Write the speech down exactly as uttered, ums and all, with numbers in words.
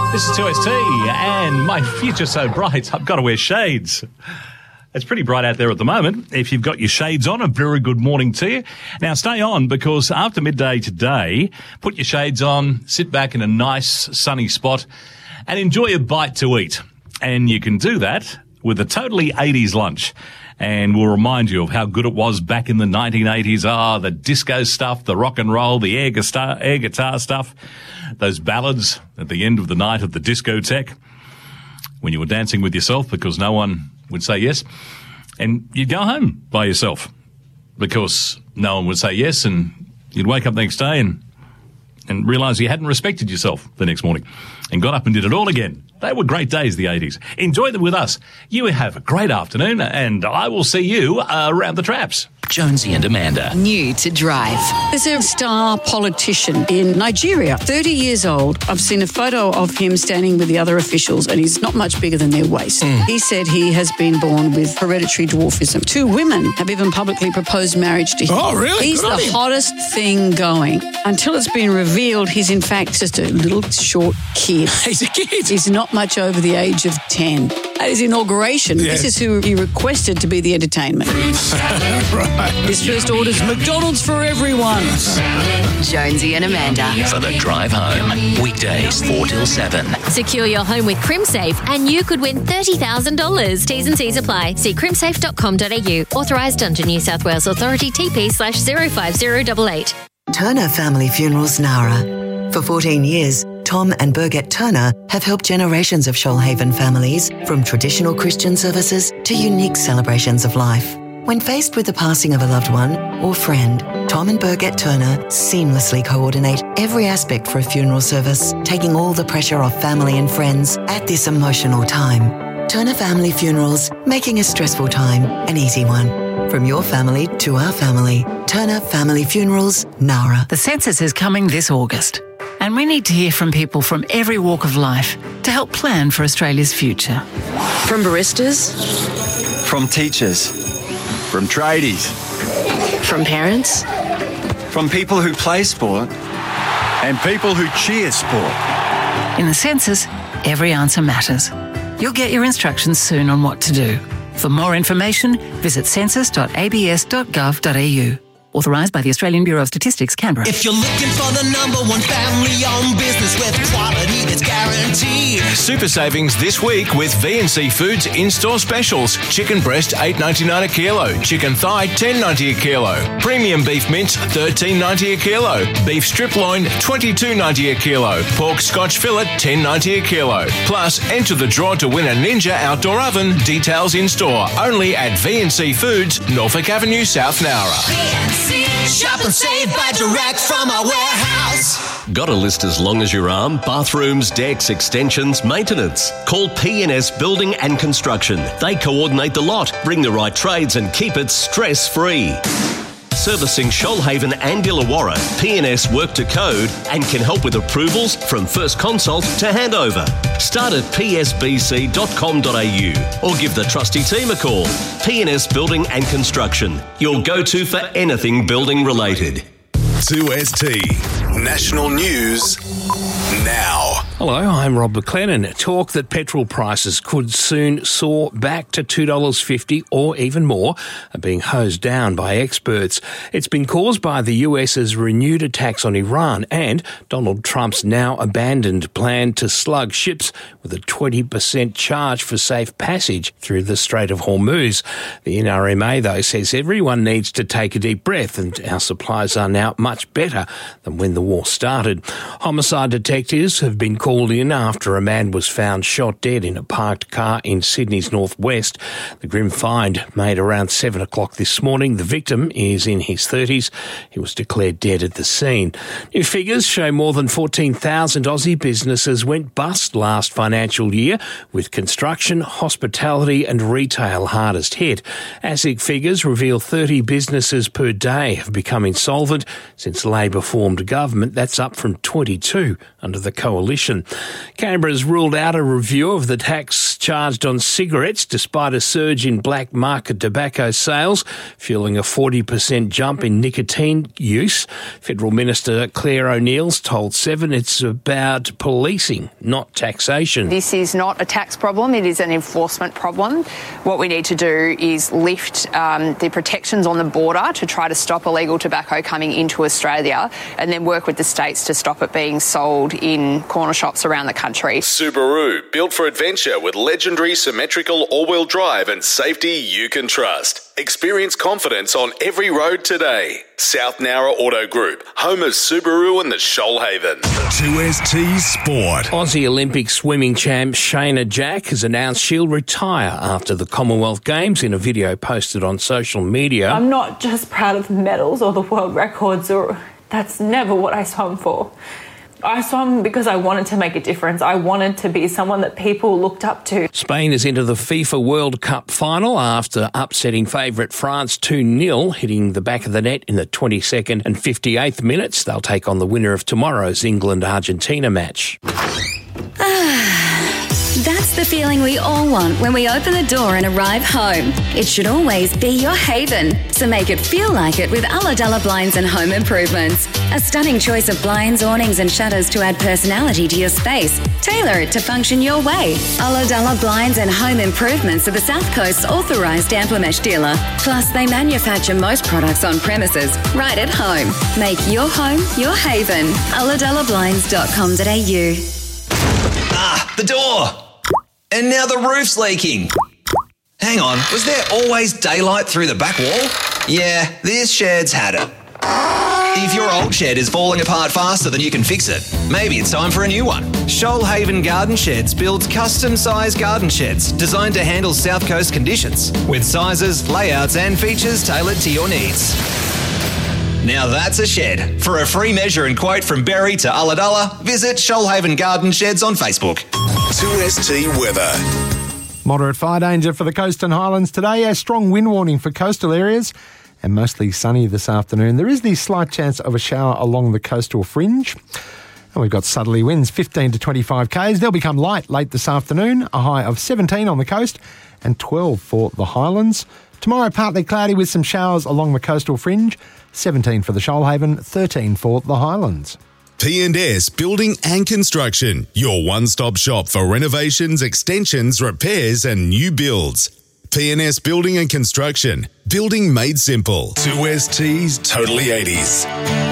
This is two S T, and my future's so bright, I've got to wear shades. It's pretty bright out there at the moment. If you've got your shades on, a very good morning to you. Now, stay on, because after midday today, put your shades on, sit back in a nice sunny spot, and enjoy a bite to eat. And you can do that with a totally eighties lunch. And we'll remind you of how good it was back in the nineteen eighties. Ah, oh, the disco stuff, the rock and roll, the air guitar, air guitar stuff, those ballads at the end of the night of the discotheque when you were dancing with yourself because no one would say yes. And you'd go home by yourself because no one would say yes, and you'd wake up the next day and, and realise you hadn't respected yourself the next morning and got up and did it all again. They were great days, the eighties. Enjoy them with us. You have a great afternoon, and I will see you uh, around the traps. Jonesy and Amanda. New to drive. There's a star politician in Nigeria, thirty years old. I've seen a photo of him standing with the other officials, and he's not much bigger than their waist. Mm. He said he has been born with hereditary dwarfism. Two women have even publicly proposed marriage to him. Oh, really? He's Good the hottest thing going. Until it's been revealed, he's in fact just a little short kid. He's a kid. He's not much over the age of ten. At his inauguration, Yeah. this is who he requested to be the entertainment. Right. His first order's McDonald's for everyone. Jonesy and Amanda. For the drive home. Weekdays four till seven. Secure your home with CrimSafe and you could win thirty thousand dollars. T's and C's apply. See crimsafe dot com dot a u. Authorised under New South Wales Authority T P slash zero five zero eight eight. Turner Family Funerals Nara. For fourteen years, Tom and Birgit Turner have helped generations of Shoalhaven families, from traditional Christian services to unique celebrations of life. When faced with the passing of a loved one or friend, Tom and Birgit Turner seamlessly coordinate every aspect for a funeral service, taking all the pressure off family and friends at this emotional time. Turner Family Funerals, making a stressful time an easy one. From your family to our family, Turner Family Funerals, Nara. The census is coming this August, and we need to hear from people from every walk of life to help plan for Australia's future. From baristas. From teachers. From tradies. From parents. From people who play sport. And people who cheer sport. In the census, every answer matters. You'll get your instructions soon on what to do. For more information, visit census dot a b s dot gov dot a u. Authorised by the Australian Bureau of Statistics, Canberra. If you're looking for the number one family-owned business with quality that's guaranteed. Super savings this week with V and C Foods in-store specials. Chicken breast eight ninety-nine a kilo. Chicken thigh ten ninety a kilo. Premium beef mince thirteen ninety a kilo. Beef strip loin twenty-two ninety a kilo. Pork scotch fillet ten ninety a kilo. Plus, enter the draw to win a Ninja outdoor oven. Details in store only at V and C Foods, Norfolk Avenue, South Nowra. Shop and save by direct from our warehouse. Got a list as long as your arm? Bathrooms, decks, extensions, maintenance. Call P N S Building and Construction. They coordinate the lot, bring the right trades and keep it stress-free. Servicing Shoalhaven and Illawarra, P N S work to code and can help with approvals from first consult to handover. Start at p s b c dot com dot a u or give the trusty team a call. P N S Building and Construction, your go-to for anything building related. two S T National News now. Hello, I'm Rob McLennan. Talk that petrol prices could soon soar back to two dollars fifty or even more are being hosed down by experts. It's been caused by the US's renewed attacks on Iran and Donald Trump's now abandoned plan to slug ships with a twenty percent charge for safe passage through the Strait of Hormuz. The N R M A, though, says everyone needs to take a deep breath and our supplies are now much better than when the war started. Homicide detectives have been called in after a man was found shot dead in a parked car in Sydney's northwest. The grim find made around seven o'clock this morning. The victim is in his thirties. He was declared dead at the scene. New figures show more than fourteen thousand Aussie businesses went bust last financial year, with construction, hospitality and retail hardest hit. ASIC figures reveal thirty businesses per day have become insolvent since Labor formed government. That's up from twenty-two under the coalition. seven. Canberra's ruled out a review of the tax charged on cigarettes despite a surge in black market tobacco sales, fueling a forty percent jump in nicotine use. Federal Minister Claire O'Neill's told Seven it's about policing, not taxation. This is not a tax problem, it is an enforcement problem. What we need to do is lift um, the protections on the border to try to stop illegal tobacco coming into Australia, and then work with the states to stop it being sold in corner shops around the country. Subaru, built for adventure with legendary symmetrical all-wheel drive and safety you can trust. Experience confidence on every road today. South Nowra Auto Group, home of Subaru and the Shoalhaven. two S T Sport. Aussie Olympic swimming champ Shayna Jack has announced she'll retire after the Commonwealth Games in a video posted on social media. I'm not just proud of the medals or the world records, or that's never what I swam for. I swam because I wanted to make a difference. I wanted to be someone that people looked up to. Spain is into the FIFA World Cup final after upsetting favourite France two nil, hitting the back of the net in the twenty-second and fifty-eighth minutes. They'll take on the winner of tomorrow's England-Argentina match. That's the feeling we all want when we open the door and arrive home. It should always be your haven, so make it feel like it with Ulladulla Blinds and Home Improvements. A stunning choice of blinds, awnings and shutters to add personality to your space. Tailor it to function your way. Ulladulla Blinds and Home Improvements are the South Coast's authorised Amplimesh dealer. Plus, they manufacture most products on premises, right at home. Make your home your haven. ulladulla blinds dot com dot a u. Ah, the door! And now the roof's leaking. Hang on, was there always daylight through the back wall? Yeah, this shed's had it. If your old shed is falling apart faster than you can fix it, maybe it's time for a new one. Shoalhaven Garden Sheds builds custom-sized garden sheds designed to handle South Coast conditions, with sizes, layouts and features tailored to your needs. Now that's a shed. For a free measure and quote from Berry to Ulladulla, visit Shoalhaven Garden Sheds on Facebook. two S T weather. Moderate fire danger for the coast and highlands today. A strong wind warning for coastal areas and mostly sunny this afternoon. There is the slight chance of a shower along the coastal fringe. And we've got southerly winds fifteen to twenty-five kays. They'll become light late this afternoon. A high of seventeen on the coast and twelve for the highlands. Tomorrow, partly cloudy with some showers along the coastal fringe. seventeen for the Shoalhaven, thirteen for the Highlands. P and S Building and Construction, your one-stop shop for renovations, extensions, repairs and new builds. P and S Building and Construction, building made simple. two S T's Totally eighties.